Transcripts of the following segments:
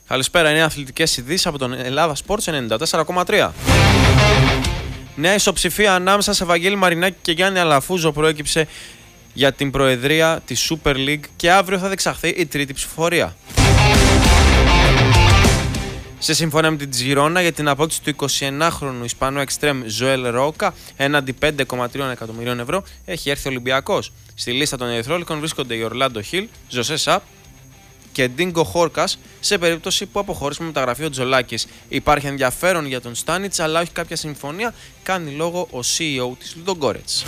Καλησπέρα, είναι αθλητικές ειδήσεις από τον Ελλάδα Sports 94,3. Νέα ισοψηφία ανάμεσα σε Βαγγέλη Μαρινάκη και Γιάννη Αλαφούζο προέκυψε για την προεδρία της Super League και αύριο θα διεξαχθεί η τρίτη ψηφοφορία. Σε συμφωνία με την Τζιρόνα για την απόκτηση του 21χρονου Ισπανού εξτρέμ Ζωέλ Ρόκα έναντι 5,3 εκατομμυρίων ευρώ έχει έρθει ο Ολυμπιακός. Στη λίστα των ερυθρόλευκων βρίσκονται οι Ορλάντο Χιλ, Ζωσέ Σαπ και Ντίνγκο Χόρκας σε περίπτωση που αποχωρήσει με μεταγραφή ο Τζολάκης. Υπάρχει ενδιαφέρον για τον Στάνιτς, αλλά όχι κάποια συμφωνία, κάνει λόγο ο CEO της Λουντογκόρετς.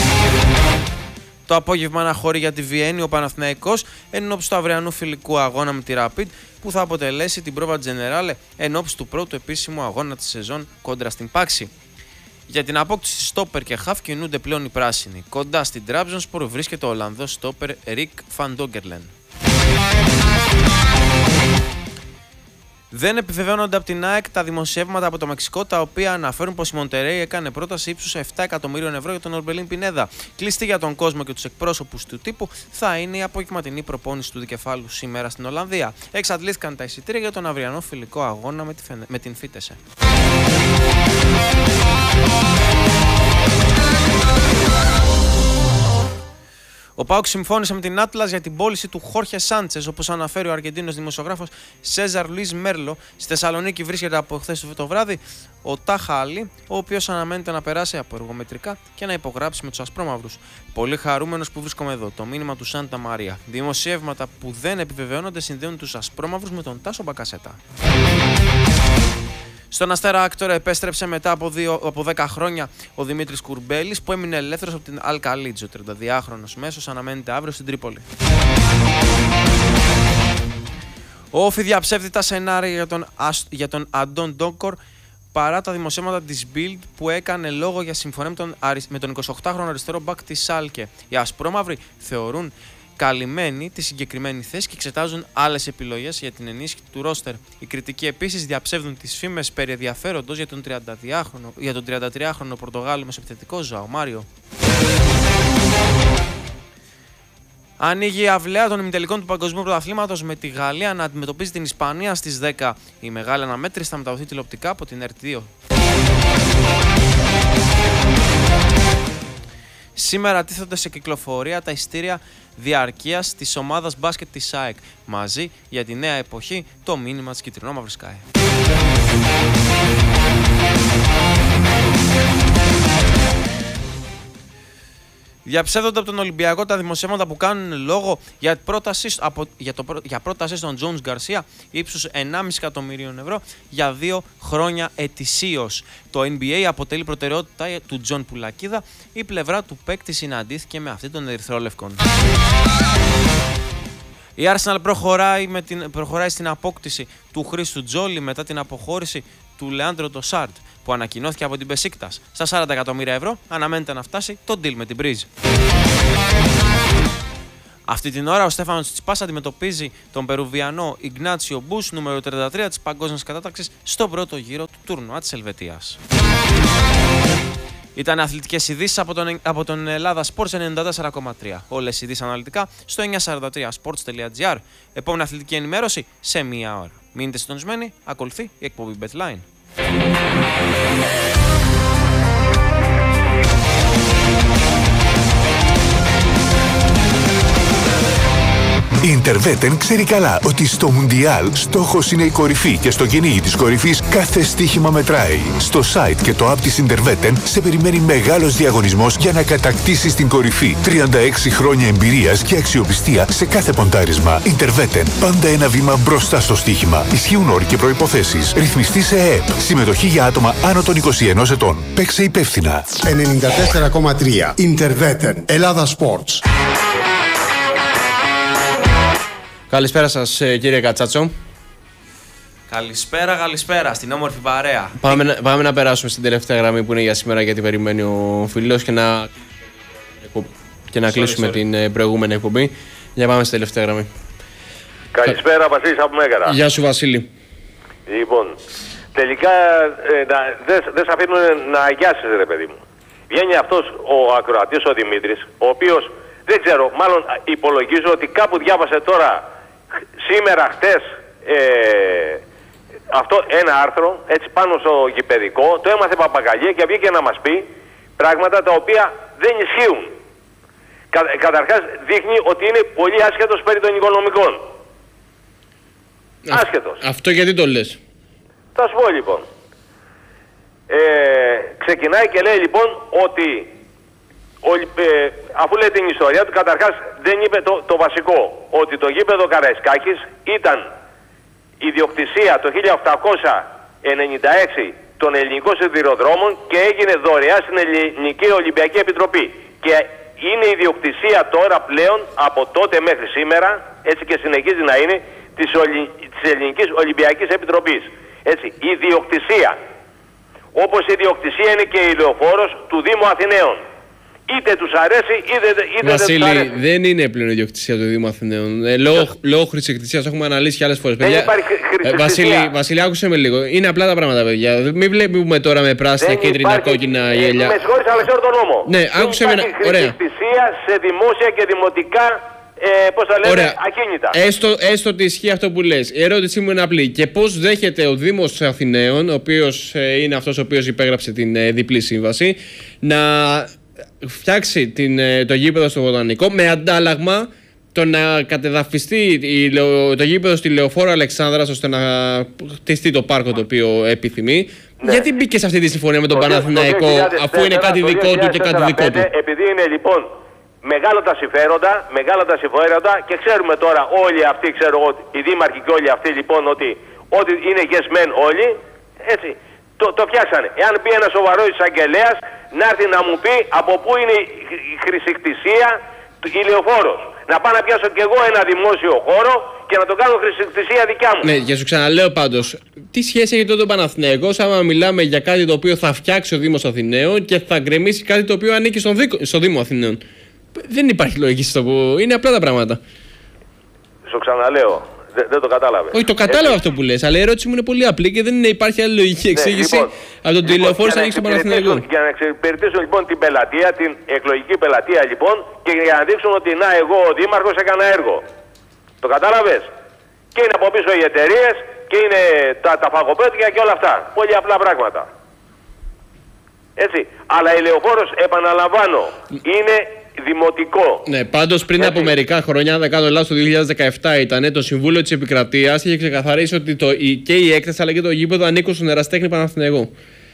Το απόγευμα αναχωρεί για τη Βιέννη ο Παναθηναϊκός ενώπιση του αυριανού φιλικού αγώνα με τη Rapid που θα αποτελέσει την πρόβα Τζενεράλε ενώπιση του πρώτου επίσημου αγώνα της σεζόν κόντρα στην Πάξη. Για την απόκτηση στόπερ και χαφ κινούνται πλέον οι πράσινοι. Κοντά στην Τραμπζονσπορ βρίσκεται ο Ολλανδός στόπερ Ρικ Φαντόγκερλεν. Δεν επιβεβαιώνονται από την ΑΕΚ τα δημοσιεύματα από το Μεξικό, τα οποία αναφέρουν πως η Μοντερέι έκανε πρόταση ύψους 7 εκατομμύριων ευρώ για τον Ορμπελίν Πινέδα. Κλειστή για τον κόσμο και τους εκπρόσωπους του τύπου θα είναι η απογευματινή προπόνηση του δικεφάλου σήμερα στην Ολλανδία. Εξαντλήθηκαν τα εισιτήρια για τον αυριανό φιλικό αγώνα με την Φίτεσε. Ο ΠΑΟΚ συμφώνησε με την Άτλας για την πώληση του Χόρχε Σάντσες, όπως αναφέρει ο Αργεντίνος δημοσιογράφος Σέζαρ Λουίς Μέρλο. Στη Θεσσαλονίκη βρίσκεται από χθες το βράδυ ο Τάχα Αλή, ο οποίος αναμένεται να περάσει από εργομετρικά και να υπογράψει με τους ασπρόμαυρους. Πολύ χαρούμενος που βρίσκομαι εδώ. Το μήνυμα του Σάντα Μαρία. Δημοσιεύματα που δεν επιβεβαιώνονται συνδέουν τους ασπρόμαυρους με τον Τάσο Μπακασέτα. Στον Αστέρα Άκτορα επέστρεψε μετά από 10 χρόνια ο Δημήτρης Κουρμπέλης που έμεινε ελεύθερος από την Αλκαλίτζο. 32χρονος μέσος αναμένεται αύριο στην Τρίπολη. Ο Όφι διαψεύδει τα σενάρια για τον Αντών Ντόκορ παρά τα δημοσίευματα της Bild που έκανε λόγο για συμφωνία με τον 28χρονο αριστερό μπακ της Σάλκε. Οι ασπρόμαυροι θεωρούν καλυμμένη τη συγκεκριμένη θέση και εξετάζουν άλλες επιλογές για την ενίσχυση του ρόστερ. Οι κριτικοί επίσης διαψεύδουν τις φήμες περί ενδιαφέροντος για τον 33χρονο Πορτογάλο μεσοεπιθετικό Ζωάο Μάριο. Ανοίγει η αυλαία των ημιτελικών του Παγκοσμίου Πρωταθλήματος με τη Γαλλία να αντιμετωπίζει την Ισπανία στις 10. Η μεγάλη αναμέτρηση θα μεταδοθεί τηλεοπτικά από την RT2. Σήμερα τίθονται σε κυκλοφορία τα εισιτήρια διαρκείας της ομάδας μπάσκετ της ΑΕΚ. Μαζί για τη νέα εποχή το μήνυμα της κυτρινόμαυρης ΚΑΕ. Διαψεύδονται από τον Ολυμπιακό τα δημοσιεύματα που κάνουν λόγο για πρόταση στον Τζόνς Γκαρσία ύψους 1,5 εκατομμυρίων ευρώ για 2 χρόνια ετησίως. Το NBA αποτελεί προτεραιότητα του Τζον Πουλακίδα. Η πλευρά του παίκτη συναντήθηκε με αυτή των ερυθρόλευκων. Η Arsenal προχωράει στην απόκτηση του Χρήστου Τζόλι μετά την αποχώρηση του Λεάντρο Ντοσάρτ που ανακοινώθηκε από την Μπεσίκτας. Στα 40 εκατομμύρια ευρώ αναμένεται να φτάσει το deal με την Μπρίζ. Αυτή την ώρα ο Στέφανος Τσιτσιπάς αντιμετωπίζει τον Περουβιανό Ιγνάτσιο Μπούς, νούμερο 33 της παγκόσμιας κατάταξης, στον πρώτο γύρο του τουρνουά της Ελβετίας. Ήταν αθλητικές ειδήσεις από τον Ελλάδα Sports 94,3. Όλες οι ειδήσεις αναλυτικά στο 943sports.gr. Επόμενη αθλητική ενημέρωση σε μία ώρα. Μείνετε συντονισμένοι, ακολουθεί η εκπομπή BetLine. Η Interveten ξέρει καλά ότι στο Μουντιάλ στόχος είναι η κορυφή και στο κυνήγι της κορυφής κάθε στοίχημα μετράει. Στο site και το app της Interveten σε περιμένει μεγάλος διαγωνισμός για να κατακτήσεις την κορυφή. 36 χρόνια εμπειρίας και αξιοπιστία σε κάθε ποντάρισμα. Interveten, πάντα ένα βήμα μπροστά στο στοίχημα. Ισχύουν όροι και προϋποθέσεις. Ρυθμιστή σε ΕΕΠ. Συμμετοχή για άτομα άνω των 21 ετών. Παίξε υπεύθυνα. 94,3 Interveten, Ελλάδα Sports. Καλησπέρα σας κύριε Κατσάτσο. Καλησπέρα στην όμορφη παρέα. Πάμε να περάσουμε στην τελευταία γραμμή που είναι για σήμερα, γιατί περιμένει ο φίλος και να κλείσουμε την προηγούμενη εκπομπή. Για πάμε στην τελευταία γραμμή. Καλησπέρα Βασίλης από Μέγαρα. Γεια σου Βασίλη. Λοιπόν, τελικά δεν σε αφήνουν να αγιάσεις ρε παιδί μου. Βγαίνει αυτός ο ακροατής ο Δημήτρης, ο οποίος δεν ξέρω, μάλλον υπολογίζω ότι κάπου διάβασε τώρα σήμερα, χτες, αυτό ένα άρθρο έτσι πάνω στο γηπεδικό, το έμαθε παπαγαλία και βγήκε να μας πει πράγματα τα οποία δεν ισχύουν. Καταρχάς δείχνει ότι είναι πολύ άσχετος περί των οικονομικών. Άσχετος. Αυτό γιατί το λες? Θα σου πω λοιπόν. Ξεκινάει και λέει λοιπόν ότι αφού λέει την ιστορία του, καταρχάς δεν είπε το βασικό, ότι το γήπεδο Καραϊσκάκης ήταν ιδιοκτησία το 1896 των ελληνικών σιδηροδρόμων και έγινε δωρεά στην Ελληνική Ολυμπιακή Επιτροπή. Και είναι ιδιοκτησία τώρα πλέον από τότε μέχρι σήμερα, έτσι και συνεχίζει να είναι, της Ελληνικής Ολυμπιακής Επιτροπής. Έτσι, ιδιοκτησία. Όπως η ιδιοκτησία είναι και η λεωφόρος του Δήμου Αθηναίων. Είτε τους αρέσει είτε δεν τους αρέσει. Βασίλη, δεν είναι πλέον ιδιοκτησία του Δήμου Αθηναίων. Λόγω χρησιοκτησίας έχουμε αναλύσει και άλλες φορές. Δεν υπάρχει χρησιοκτησία. Βασίλη, άκουσε με λίγο. Είναι απλά τα πράγματα, παιδιά. Μην βλέπουμε τώρα με πράσινα, κίτρινα, κόκκινα γέλια. Με συγχωρείς, αλλά ξέρω τον νόμο. Ναι, άκουσε με. Υπάρχει χρησιοκτησία σε δημόσια και δημοτικά. Πώς θα λέμε, ακίνητα. Έστω ότι ισχύει αυτό που λες. Η ερώτησή μου είναι απλή. Και πώς δέχεται ο Δήμος Αθηναίων, ο οποίος είναι αυτός ο οποίος υπέγραψε την διπλή σύμβαση, να φτιάξει το γήπεδο στο Βοτανικό με αντάλλαγμα το να κατεδαφιστεί το γήπεδο στη Λεωφόρο Αλεξάνδρας ώστε να χτιστεί το πάρκο το οποίο επιθυμεί? Ναι. Γιατί μπήκε σε αυτή τη συμφωνία με τον Παναθηναϊκό αφού είναι κάτι δικό του και κάτι δικό του? Επειδή είναι λοιπόν μεγάλα τα συμφέροντα και ξέρουμε τώρα όλοι αυτοί, ξέρω οι δήμαρχοι και όλοι αυτοί λοιπόν ότι είναι yes men όλοι, έτσι, το φτιάξανε. Εάν πει ένα σοβαρό εισαγγελέας να έρθει να μου πει από πού είναι η χρησικτησία η Λεωφόρος. Να πάω να πιάσω κι εγώ ένα δημόσιο χώρο και να το κάνω χρησικτησία δικιά μου. Ναι, και σου ξαναλέω πάντως, τι σχέση έχει τότε ο Παναθηναϊκός άμα μιλάμε για κάτι το οποίο θα φτιάξει ο Δήμος Αθηναίων και θα γκρεμίσει κάτι το οποίο ανήκει στο Δήμο Αθηναίων? Δεν υπάρχει λογική στο που είναι απλά τα πράγματα. Στο ξαναλέω. Δεν το κατάλαβε. Όχι, το κατάλαβα αυτό που λες, αλλά η ερώτηση μου είναι πολύ απλή και δεν υπάρχει άλλη λογική εξήγηση από τον τηλεοφόρο να ανοίξει τον Παναθηναϊκό. Για να εξυπηρετήσουν λοιπόν την πελατεία, την εκλογική πελατεία λοιπόν, και για να δείξουν ότι να, εγώ ο Δήμαρχος έκανα έργο. Το κατάλαβες? Και είναι από πίσω οι εταιρείες και είναι τα φαγοπέτια και όλα αυτά. Πολύ απλά πράγματα. Έτσι. Αλλά η Λεωφόρος, επαναλαμβάνω, είναι δημοτικό. Ναι, πάντως πριν από μερικά χρόνια, δεν κάνω λάθος, το 2017 ήταν, το Συμβούλιο της Επικρατείας είχε ξεκαθαρίσει ότι και η έκταση αλλά και το γήπεδο ανήκουν στον Εραστέχνη Παναθηναϊκό.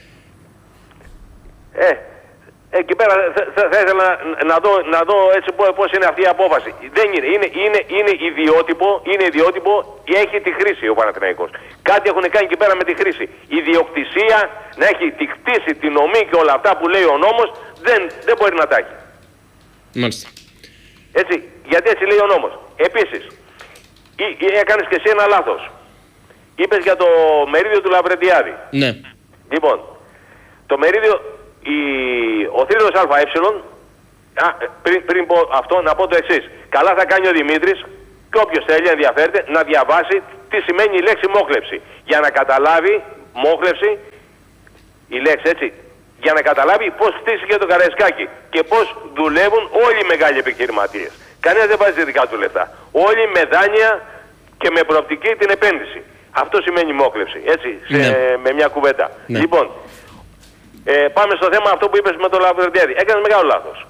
Εκεί πέρα θα ήθελα να δω έτσι πώς είναι αυτή η απόφαση. Δεν είναι ιδιότυπο, έχει τη χρήση ο Παναθηναϊκός. Κάτι έχουν κάνει εκεί πέρα με τη χρήση. Η ιδιοκτησία να έχει τη κτήση, τη νομή και όλα αυτά που λέει ο νόμος δεν μπορεί να τα έχει. Μάλιστα. Έτσι, γιατί έτσι λέει ο νόμος. Επίσης, έκανες και εσύ ένα λάθος. Είπες για το μερίδιο του Λαβρεντιάδη. Ναι. Λοιπόν, το μερίδιο, ο θρύλος ΑΕ, πριν πω αυτό, να πω το εξής. Καλά θα κάνει ο Δημήτρης και όποιος θέλει ενδιαφέρεται να διαβάσει τι σημαίνει η λέξη μόχλευση. Για να καταλάβει μόχλευση, η λέξη έτσι, για να καταλάβει πώς χτίστηκε το Καραϊσκάκι και πώς δουλεύουν όλοι οι μεγάλοι επιχειρηματίες. Κανένας δεν βάζει δικά του λεφτά. Όλοι με δάνεια και με προοπτική την επένδυση. Αυτό σημαίνει μόχλευση, έτσι, με μια κουβέντα. Ναι. Λοιπόν, πάμε στο θέμα αυτό που είπες με τον Λαβρεντιάδη. Έκανες μεγάλο λάθος.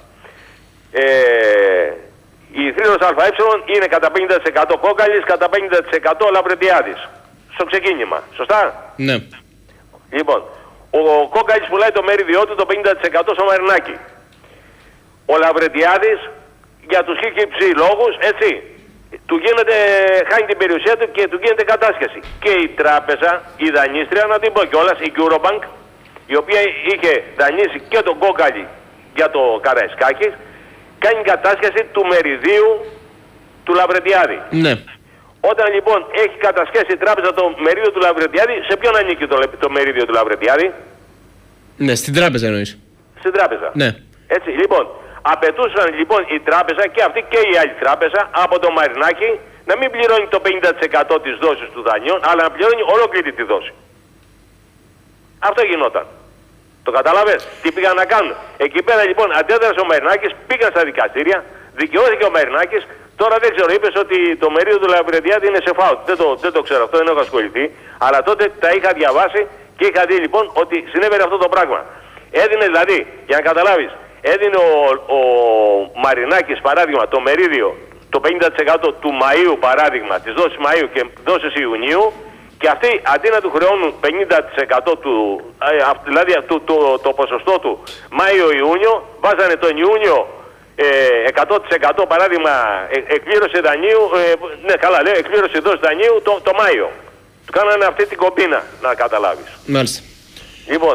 Η θρύλος ΑΕ είναι κατά 50% Κόκαλης, κατά 50% Λαβρεντιάδης. Στο ξεκίνημα, σωστά? Ναι. Λοιπόν, ο Κόκαλης πουλάει το μερίδιό του το 50% στο Μαρινάκι. Ο Λαβρεντιάδης για τους χύψη λόγους, έτσι, χάνει την περιουσία του και του γίνεται κατάσχεση. Και η τράπεζα, η δανείστρια, να την πω κιόλας, η Eurobank, η οποία είχε δανείσει και τον Κόκαλη για το Καραϊσκάκη, κάνει κατάσχεση του μεριδίου του Λαβρεντιάδη. Ναι. Όταν λοιπόν έχει κατασχέσει η τράπεζα το μερίδιο του Λαβρεντιάδη, σε ποιον ανήκει το μερίδιο του Λαβρεντιάδη? Ναι, στην τράπεζα εννοείς. Στην τράπεζα. Ναι. Έτσι, λοιπόν, απαιτούσαν λοιπόν η τράπεζα και αυτή και η άλλη τράπεζα από το Μαρινάκι να μην πληρώνει το 50% της δόσης του δανειών, αλλά να πληρώνει ολόκληρη τη δόση. Αυτό γινόταν. Το καταλαβες? Τι πήγαν να κάνουν? Εκεί πέρα λοιπόν αντέδρασε ο Μαρινάκης, πήγαν στα δικαστήρια, δικαιώθηκε ο Μαρινάκης, Τώρα δεν ξέρω, είπες ότι το μερίδιο του Λαμπρεντιάδη είναι σε φάουλ. Δεν το ξέρω, αυτό δεν έχω ασχοληθεί. Αλλά τότε τα είχα διαβάσει και είχα δει λοιπόν ότι συνέβαινε αυτό το πράγμα. Έδινε δηλαδή, για να καταλάβεις, έδινε ο Μαρινάκης παράδειγμα το μερίδιο το 50% του Μαΐου παράδειγμα, της δόσης Μαΐου και δόσης Ιουνίου, και αυτοί αντί να του χρεώνουν 50% του, δηλαδή το ποσοστό του Μάιο-Ιούνιο, βάζανε τον Ιούνιο 100% παράδειγμα εκπλήρωση δανείου, ναι καλά λέω, εκπλήρωση δόση δανείου το Μάιο. Του κάνανε αυτή την κομπίνα, να καταλάβεις. Μάλιστα. Λοιπόν,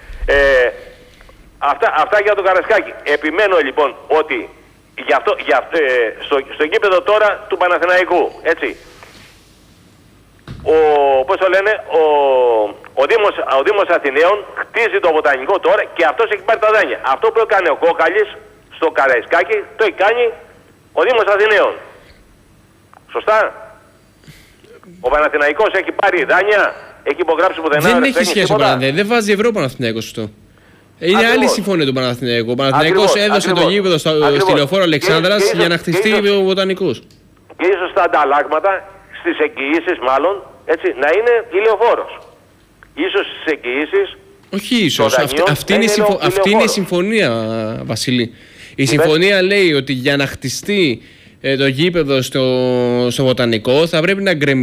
αυτά για το Καραϊσκάκη. Επιμένω λοιπόν ότι στο γήπεδο τώρα του Παναθηναϊκού, έτσι, πώς το λένε, ο Δήμος Αθηναίων χτίζει το βοτανικό τώρα και αυτός έχει πάρει τα δάνεια. Αυτό που έκανε ο Κόκαλης στο Καραϊσκάκι το έχει κάνει ο Δήμος Αθηναίων. Σωστά? Ο Παναθηναϊκός έχει πάρει δάνεια, έχει υπογράψει πουθενά. Δεν έχει σχέση ο Παναθηναϊκός, δεν βάζει ευρώ Παναθηναϊκός αυτό. Είναι άλλη συμφωνία του Παναθηναϊκού. Ο Παναθηναϊκός έδωσε το γήπεδο στη Λεωφόρο Αλεξάνδρας για να χτιστεί ο βοτανικός. Και ίσως τα ανταλλάγματα, στις εγγυήσεις μάλλον, έτσι, να είναι η Λεωφόρος. Ίσως στις εγγυήσεις. Όχι ίσως. Αυτή είναι η συμφωνία, Βασίλη. Η συμφωνία λέει ότι για να χτιστεί το γήπεδο στο βοτανικό θα πρέπει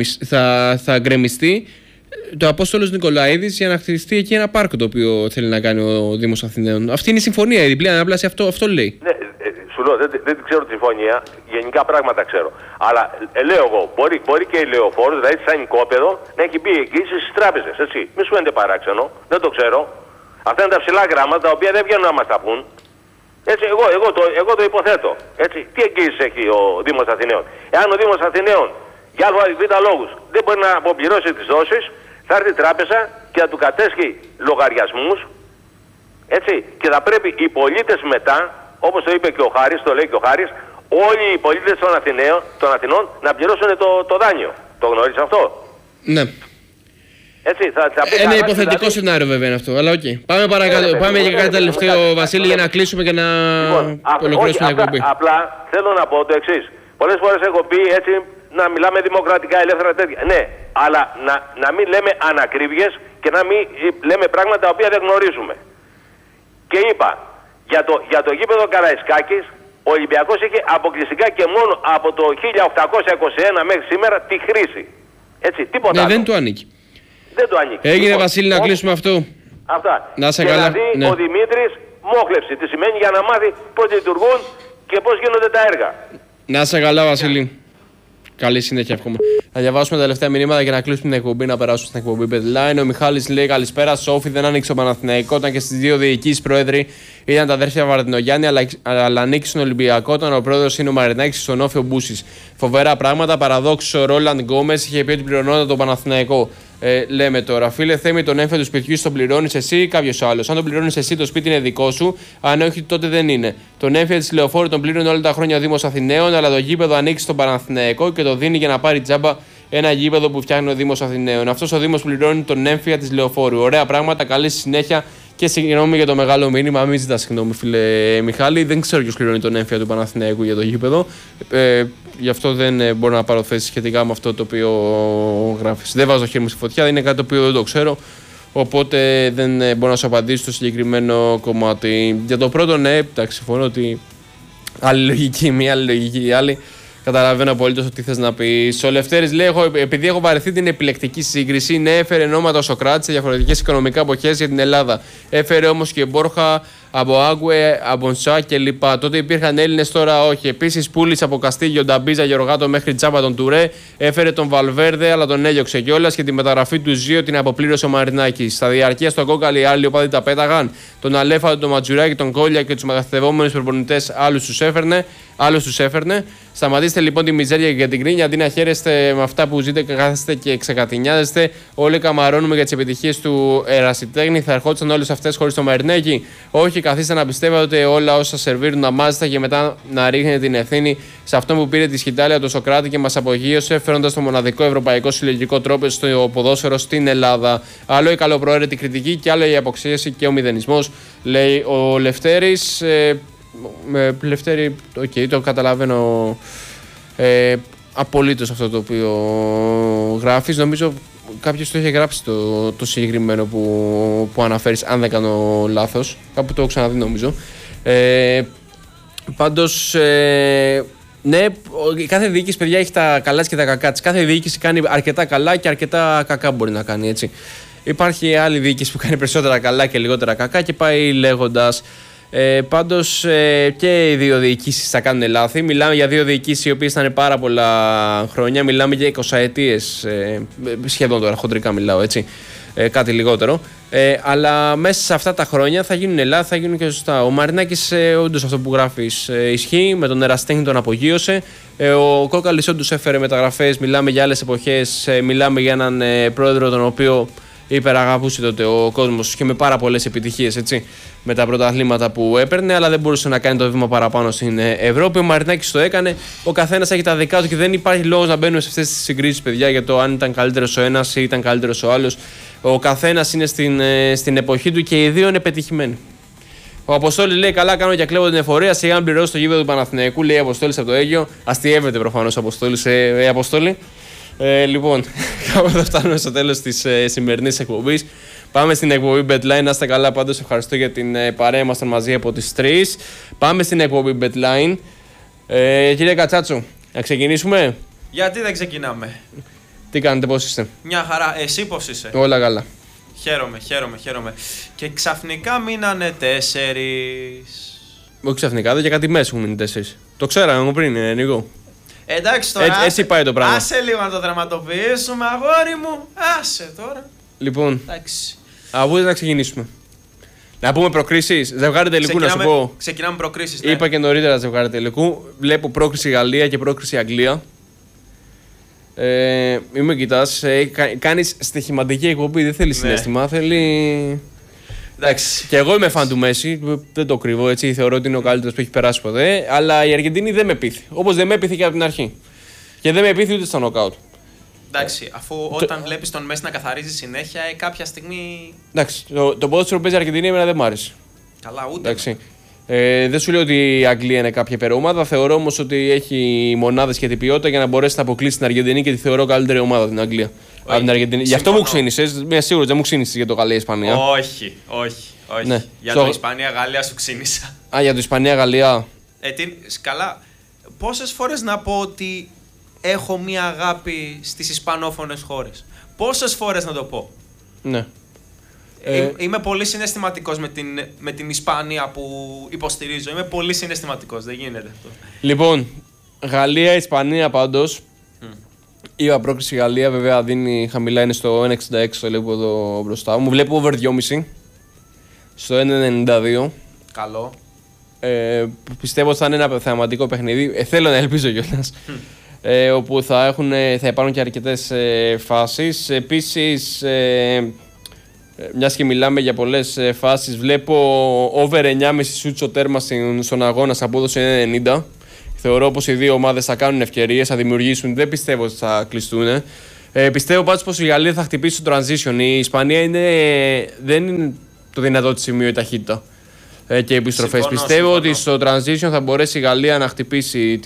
θα γκρεμιστεί το Απόστολος Νικολαίδης για να χτιστεί εκεί ένα πάρκο το οποίο θέλει να κάνει ο Δήμος Αθηναίων. Αυτή είναι η συμφωνία, η διπλή ανάπλαση αυτό λέει. Ναι, σου λέω, δεν ξέρω τη συμφωνία, γενικά πράγματα ξέρω. Αλλά λέω εγώ, μπορεί και η Λεωφόρος, δηλαδή σαν οικόπεδο, να έχει μπει εγγύηση στις τράπεζες, έτσι. Μη σου φαίνεται παράξενο, δεν το ξέρω. Αυτά είναι τα ψηλά γράμματα τα οποία δεν βγαίνουν να μας τα πούν. Έτσι, εγώ το υποθέτω. Έτσι. Τι εγγύηση έχει ο Δήμος Αθηναίων? Εάν ο Δήμος Αθηναίων για ΑΒ λόγους δεν μπορεί να αποπληρώσει τις δόσεις, θα έρθει η τράπεζα και θα του κατέσχει λογαριασμούς, έτσι, και θα πρέπει οι πολίτες μετά, όπως το είπε και ο Χάρης, το λέει και ο Χάρης, όλοι οι πολίτες των Αθηνών να πληρώσουν το δάνειο. Το γνωρίζεις αυτό? Ναι. Έτσι, ένα υποθετικό σενάριο βέβαια είναι αυτό, αλλά οκ. Πάμε παρακάτω. Πάμε για κάτι τελευταίο, Βασίλη, για να κλείσουμε και να ολοκληρώσουμε την εκπομπή. Απλά θέλω να πω το εξής. Πολλές φορές έχω πει έτσι να μιλάμε δημοκρατικά, ελεύθερα τέτοια. Ναι, αλλά να μην λέμε ανακρίβειες και να μην λέμε πράγματα τα οποία δεν γνωρίζουμε. Και είπα, για το γήπεδο Καραϊσκάκης, ο Ολυμπιακός είχε αποκλειστικά και μόνο από το 1821 μέχρι σήμερα τη χρήση. Έτσι, τίποτα. Ναι, άλλο. δεν του ανήκει. Δεν του ανήκει. Έγινε, λοιπόν, Βασίλη, να κλείσουμε αυτό. Αυτά. Να σε και καλά. να δει Ναι. ο Δημήτρης μόχλευση. Τι σημαίνει, για να μάθει πώς λειτουργούν και πώς γίνονται τα έργα. Να σε καλά, Βασίλη. Καλή συνέχεια, εύχομαι. Θα διαβάσουμε τα τελευταία μηνύματα για να κλείσουμε την εκπομπή, να περάσουμε στην εκπομπή Bedline. Ο Μιχάλης λέει: καλησπέρα. Σόφι, δεν άνοιξε ο Παναθηναϊκό. Ήταν και στις δύο διοικήσεις πρόεδροι ήταν τα αδέρφια Βαρδινογιάννη, αλλά ανήκει στον Ολυμπιακό. Όταν ο πρόεδρος είναι ο Μαρινάκης, στον Όφιο Μπούσης. Φοβερά πράγματα. Παραδόξω, ο Ρόλαντ Γκόμες είχε πει ότι πληρωνόταν τον Παναθηναϊκό. Λέμε τώρα, φίλε Θέμη, τον έμφυα του σπιτιού τον πληρώνεις εσύ ή κάποιος άλλος? Αν τον πληρώνεις εσύ, το σπίτι είναι δικό σου. Αν όχι, τότε δεν είναι. Τον έμφυα της Λεωφόρου τον πλήρωνε όλα τα χρόνια ο Δήμος Αθηναίων, αλλά το γήπεδο ανήκει στον Παναθηναϊκό και το δίνει για να πάρει τζάμπα ένα γήπεδο που φτιάχνει ο Δήμος Αθηναίων. Αυτός ο Δήμος πληρώνει τον έμφυα της Λεωφόρου. Ωραία πράγματα, καλή συνέχεια. Και συγγνώμη για το μεγάλο μήνυμα, μην ζητάς συγγνώμη, φίλε Μιχάλη. Δεν ξέρω ποιος πληρώνει τον έμφυα του Παναθηναϊκού για το γήπεδο. Γι' αυτό δεν μπορώ να πάρω θέση σχετικά με αυτό το οποίο γράφεις. Δεν βάζω το χέρι μου στη φωτιά, είναι κάτι το οποίο δεν το ξέρω. Οπότε δεν μπορώ να σου απαντήσω στο συγκεκριμένο κομμάτι. Για το πρώτο, ναι, εντάξει, συμφωνώ ότι άλλη λογική μία, άλλη λογική η άλλη. Καταλαβαίνω απολύτως τι θες να πεις. Ο Λευτέρης λέει: επειδή έχω βαρεθεί την επιλεκτική σύγκριση, ναι, έφερε ονόματα ο Σοκράτης σε διαφορετικές οικονομικά εποχές για την Ελλάδα. Έφερε όμως και Μπόρχα, από Άγκουε, από Νσά κλπ. Τότε υπήρχαν Έλληνες, τώρα όχι. Επίσης, πούλησε από Καστίγιο, Νταμπίζα, Γεωργάτο μέχρι Τζάμπα τον Τουρέ. Έφερε τον Βαλβέρδε, αλλά τον έδιωξε κιόλας και τη μεταγραφή του Ζίο την αποπλήρωσε ο Μαρινάκης. Στα διαρκεία στον Κόκαλη, οι άλλοι οπαδοί τα πέταγαν. Τον Αλέφαντο, τον Ματζουράκη, τον Κόλια και τους μεταθετευόμενους προπονητές άλλους τους έφερνε. Σταματήστε λοιπόν τη μιζέρια και την κρίνια. Αντί να χαίρεστε με αυτά που ζείτε, κάθεστε και ξεκατηνιάζεστε. Όλοι καμαρώνουμε για τις επιτυχίες του ερασιτέχνη. Θα ερχόντουσαν όλες αυτές χωρίς το Μαρινάκη? Όχι, καθίστε να πιστεύετε ότι όλα όσα σερβίρουν να μάζετε και μετά να ρίχνετε την ευθύνη σε αυτόν που πήρε τη σκητάλια του Σοκράτη και μας απογείωσε, φέροντας το μοναδικό ευρωπαϊκό συλλογικό τρόπο στο ποδόσφαιρο στην Ελλάδα. Άλλο η καλοπροαίρετη κριτική και άλλο η αποξίαση και ο μηδενισμός, λέει ο Λευτέρης. Λευτέρη, το καταλαβαίνω Απολύτως αυτό το οποίο γράφεις. Νομίζω κάποιος το είχε γράψει το συγκεκριμένο που αναφέρεις, αν δεν κάνω λάθος. Κάπου το έχω ξαναδεί νομίζω. Πάντως, ναι, κάθε διοίκηση, παιδιά, έχει τα καλά της και τα κακά της. Κάθε διοίκηση κάνει αρκετά καλά και αρκετά κακά μπορεί να κάνει, έτσι. Υπάρχει άλλη διοίκηση που κάνει περισσότερα καλά και λιγότερα κακά και πάει λέγοντας. Πάντως και οι δύο διοικήσεις θα κάνουν λάθη. Μιλάμε για δύο διοικήσεις οι οποίες ήταν πάρα πολλά χρόνια. Μιλάμε για 20 ετίες, σχεδόν τώρα, χοντρικά μιλάω, έτσι. Κάτι λιγότερο. Αλλά μέσα σε αυτά τα χρόνια θα γίνουν λάθη, θα γίνουν και σωστά. Ο Μαρινάκης, όντως αυτό που γράφεις ισχύει. Με τον Εραστέχνη τον απογείωσε. Ο Κόκαλης όντως έφερε μεταγραφές. Μιλάμε για άλλες εποχές. Μιλάμε για έναν πρόεδρο τον οποίο υπεραγαπούσε τότε ο κόσμος και με πάρα πολλές επιτυχίες, έτσι, με τα πρωταθλήματα που έπαιρνε, αλλά δεν μπορούσε να κάνει το βήμα παραπάνω στην Ευρώπη. Ο Μαρινάκης το έκανε. Ο καθένας έχει τα δικά του και δεν υπάρχει λόγος να μπαίνουμε σε αυτές τις συγκρίσεις, παιδιά, για το αν ήταν καλύτερος ο ένας ή ήταν καλύτερος ο άλλος. Ο καθένας είναι στην εποχή του και οι δύο είναι πετυχημένοι. Ο Αποστόλης λέει: καλά, κάνω και κλέβω την εφορία. Σιγά να πληρώσω το γήπεδο του Παναθηναϊκού, λέει ο Αποστόλης από το Αίγυο. Αστειεύεται προφανώς ο Αποστόλης, Αποστόλη. Λοιπόν, κάπου θα φτάνουμε στο τέλος της σημερινής εκπομπής. Πάμε στην εκπομπή Betline. Να είστε καλά, πάντως ευχαριστώ για την παρέα μας μαζί από τις 3. Πάμε στην εκπομπή Betline. Κύριε Κατσάτσο, να ξεκινήσουμε. Γιατί δεν ξεκινάμε? Τι κάνετε, πώς είστε? Μια χαρά. Εσύ πώς είσαι? Όλα καλά. Χαίρομαι. Και ξαφνικά μείνανε 4. Όχι ξαφνικά, εδώ και κάτι μέσα έχουν μείνει 4. Το ξέραμε πριν, Νίκο. Εντάξει τώρα. Έτσι πάει το πράγμα. Άσε λίγο να το δραματοποιήσουμε, αγόρι μου. Άσε τώρα. Λοιπόν, Εντάξει. αφού να ξεκινήσουμε. Να πούμε προκρίσεις. Ζευγάρι τελικού, να σου πω. Ξεκινάμε προκρίσεις. Ναι. Είπα και νωρίτερα ζευγάρι τελικού. Βλέπω πρόκριση Γαλλία και πρόκριση Αγγλία. Μην με κοιτάς. Κάνεις στοιχηματική εκπομπή. Δεν θέλει συναίσθημα. Θέλει. Εντάξει. Και εγώ είμαι φαν του Μέση. Δεν το κρύβω, έτσι. Θεωρώ ότι είναι ο καλύτερος που έχει περάσει ποτέ. Αλλά η Αργεντινή δεν με πείθει. Όπως δεν με πείθει και από την αρχή. Και δεν με πείθει ούτε στο νοκάουτ. Εντάξει, αφού όταν βλέπεις τον Μέση να καθαρίζει συνέχεια, κάποια στιγμή. Εντάξει, το ποδόσφαιρο που παίζει η Αργεντινή εμένα δεν μ' άρεσε. Καλά, ούτε. Εντάξει. Δεν σου λέω ότι η Αγγλία είναι κάποια υπερομάδα. Θεωρώ όμως ότι έχει μονάδες και την ποιότητα για να μπορέσει να αποκλείσει την Αργεντινή και τη θεωρώ καλύτερη ομάδα την Αγγλία. Από την Αργεντινή. Γι' αυτό μου ξύνησες. Είμαι σίγουρος, δεν μου ξύνησες για το Γαλλία-Ισπανία. Όχι. Ναι. Για το Ισπανία-Γαλλία σου ξύνησα. Α, για το Ισπανία-Γαλλία. Καλά. Πόσες φορές να πω ότι έχω μία αγάπη στις ισπανόφωνες χώρες? Πόσες φορές να το πω? Ναι. Είμαι πολύ συναισθηματικός με την Ισπανία που υποστηρίζω. Είμαι πολύ συναισθηματικός, δεν γίνεται αυτό. Λοιπόν, Γαλλία-Ισπανία πάντως. Είπα πρόκριση Γαλλία, βέβαια δίνει χαμηλά, είναι στο 1,66, το βλέπω εδώ μπροστά μου. Βλέπω over 2,5 στο 1,92. Καλό. Πιστεύω ότι θα είναι ένα θεαματικό παιχνίδι. Θέλω να ελπίζω κιόλας. Όπου θα υπάρχουν και αρκετές φάσεις. Επίσης, μιας και μιλάμε για πολλές φάσεις, βλέπω over 9,5 σούτ στο τέρμα στον αγώνα σε απόδοση 1,90. Θεωρώ πως οι δύο ομάδες θα κάνουν ευκαιρίες, θα δημιουργήσουν. Δεν πιστεύω ότι θα κλειστούν. Πιστεύω πάντως πως η Γαλλία θα χτυπήσει το transition. Η Ισπανία δεν είναι το δυνατό της σημείο η ταχύτητα και οι επιστροφές. Πιστεύω ότι στο transition θα μπορέσει η Γαλλία να χτυπήσει